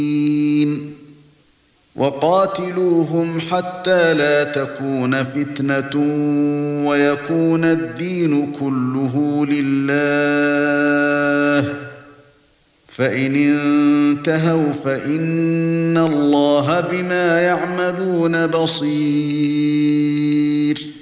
وقاتلوهم حتى لا تكون فتنة ويكون الدين كله لله فإن انتهوا فإن الله بما يعملون بصير